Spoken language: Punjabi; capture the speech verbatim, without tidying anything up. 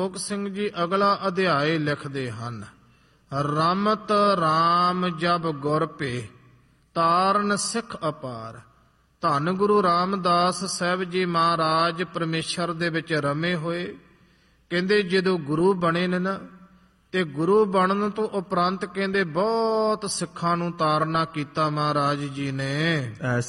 ਲੋਕ ਸਿੰਘ ਜੀ ਅਗਲਾ ਅਧਿਆਏ ਲਿਖਦੇ ਹਨ। ਰਮਤ ਰਾਮ ਜਬ ਗੁਰ ਭੇ ਤਾਰਨ ਸਿੱਖ ਅਪਾਰ। ਧੰਨ ਗੁਰੂ ਰਾਮਦਾਸ ਸਾਹਿਬ ਜੀ ਮਹਾਰਾਜ ਪਰਮੇਸ਼ਰ ਦੇ ਵਿੱਚ ਰਮੇ ਹੋਏ। ਕਹਿੰਦੇ ਜਦੋਂ ਗੁਰੂ ਬਣੇ ਨੇ ਨਾ, ਤੇ ਗੁਰੂ ਬਣਨ ਤੋਂ ਉਪਰੰਤ ਕਹਿੰਦੇ ਬਹੁਤ ਸਿੱਖਾਂ ਨੂੰ ਤਾਰਨਾ ਕੀਤਾ ਮਹਾਰਾਜ ਜੀ ਨੇ।